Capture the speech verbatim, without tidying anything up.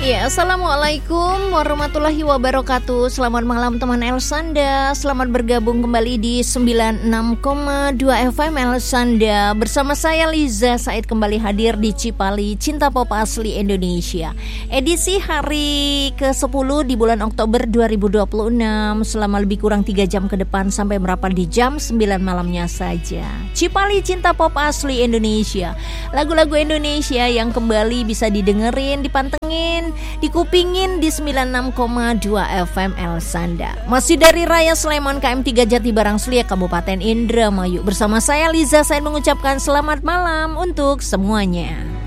Ya, Assalamualaikum warahmatullahi wabarakatuh. Selamat malam teman Elsanda. Selamat bergabung kembali di sembilan puluh enam koma dua F M Elsanda. Bersama saya Liza Said kembali hadir di Cipali Cinta Pop Asli Indonesia. Edisi hari ke sepuluh di bulan Oktober dua ribu dua puluh enam. Selama lebih kurang tiga jam ke depan sampai merapat di jam sembilan malamnya saja. Cipali Cinta Pop Asli Indonesia. Lagu-lagu Indonesia yang kembali bisa didengerin, dipantengin, dikupingin di sembilan puluh enam koma dua F M Elsanda. Masih dari Raya Sleman K M tiga Jati Barang Selia Kabupaten Indramayu. Bersama saya Liza, saya mengucapkan selamat malam untuk semuanya.